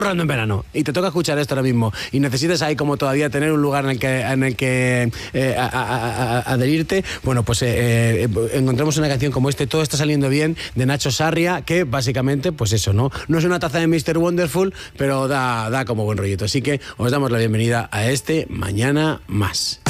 en verano y te toca escuchar esto ahora mismo y necesitas ahí como todavía tener un lugar en el que adherirte, bueno, pues encontramos una canción como Todo está saliendo bien, de Nacho Sarria, que básicamente, pues eso, ¿no? No es una taza de Mr. Wonderful, pero da como buen rollito. Así que os damos la bienvenida a Mañana Más.